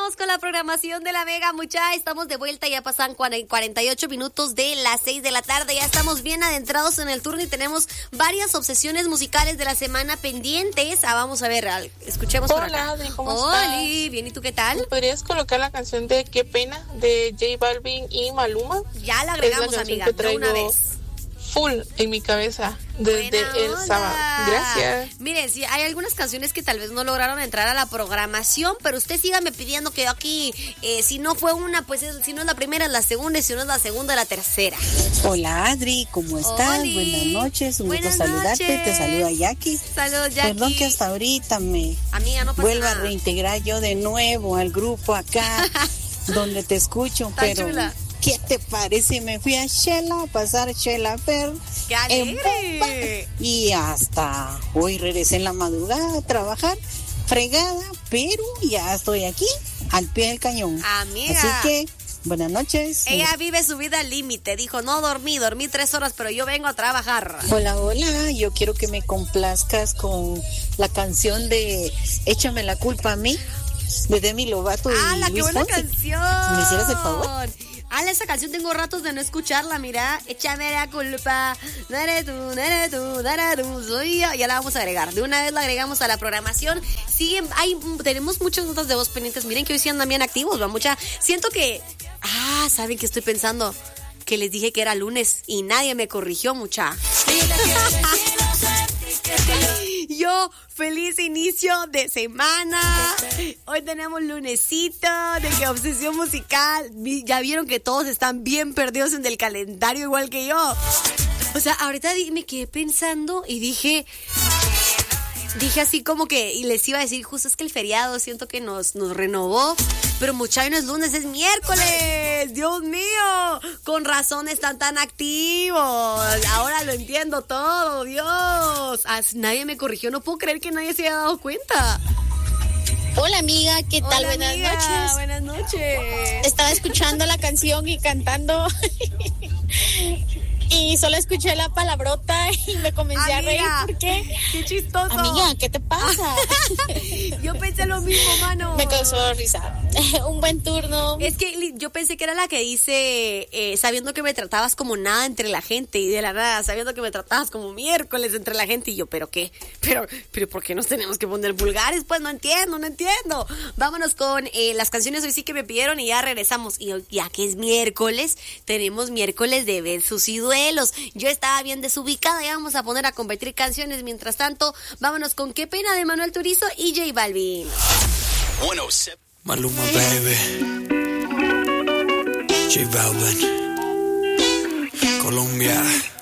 Regresamos con la programación de la Mega, mucha. Estamos de vuelta, ya pasan 48 minutos de las 6 de la tarde. Ya estamos bien adentrados en el turno y tenemos varias obsesiones musicales de la semana pendientes. Vamos a ver, escuchemos por acá. Hola, Adri, ¿cómo estás? Hola, bien, ¿y tú qué tal? ¿Podrías colocar la canción de Qué Pena de J Balvin y Maluma? Ya la agregamos, amiga, de una vez. Full en mi cabeza desde el sábado. Gracias. Miren, sí, hay algunas canciones que tal vez no lograron entrar a la programación, pero usted sígame pidiendo que yo aquí, si no fue una, pues si no es la primera, es la segunda, y si no es la segunda, es la tercera. Hola, Adri, ¿cómo estás? Oli. Buenas noches, un gusto Buenas saludarte. noches. Te saluda Jackie. Saludos, Jackie. Perdón que hasta ahorita me Amiga, no pasa vuelva nada. a reintegrar yo de nuevo al grupo acá, donde te escucho, Está pero chula. ¿qué te parece? Me fui a Shela, a pasar Shela Fair. ¡Qué en Bomba, alegre! y hasta hoy regresé en la madrugada a trabajar, fregada, pero ya estoy aquí, al pie del cañón. Amiga. Así que, buenas noches. Ella vive su vida al límite. Dijo, no dormí 3 horas, pero yo vengo a trabajar. Hola, hola, yo quiero que me complazcas con la canción de Échame la culpa a mí, de Demi Lovato y ¡Hala, qué Luis buena Fonsi. canción! ¿Me hicieras el favor? Esa canción tengo ratos de no escucharla, mira. Échame la culpa. No eres tú, soy yo. Ya la vamos a agregar. De una vez la agregamos a la programación. Siguen, tenemos muchas notas de voz pendientes. Miren que hoy sí andan bien activos, va mucha. Siento que. ¿Saben qué estoy pensando? Que les dije que era lunes y nadie me corrigió, mucha. Yo, feliz inicio de semana. Hoy tenemos lunesito de que obsesión musical. Ya vieron que todos están bien perdidos en el calendario igual que yo. O sea, ahorita me quedé pensando y dije así como que, y les iba a decir, justo es que el feriado siento que nos renovó, pero muchacho, no es lunes, es miércoles. Dios mío, con razón están tan activos. Ahora lo entiendo todo, Dios. Nadie me corrigió, no puedo creer que nadie se haya dado cuenta. Hola amiga, ¿qué tal? Hola, Buenas amiga. noches. Buenas noches. Estaba escuchando la canción y cantando y solo escuché la palabrota y me comencé a reír. ¿Por qué? Qué chistoso. Amiga, ¿qué te pasa? Yo pensé lo mismo, mano. Me causó risa. Un buen turno. Es que yo pensé que era la que dice, sabiendo que me tratabas como nada entre la gente, y de la nada, sabiendo que me tratabas como miércoles entre la gente, y yo, ¿pero qué? Pero ¿por qué nos tenemos que poner vulgares? Pues no entiendo. Vámonos con las canciones hoy sí que me pidieron y ya regresamos. Y ya que es miércoles, tenemos miércoles de versus y duelos. Yo estaba bien desubicada, ya vamos a poner a competir canciones. Mientras tanto, vámonos con Qué Pena de Manuel Turizo y J Balvin. 107 Maluma, baby. J Balvin, Colombia.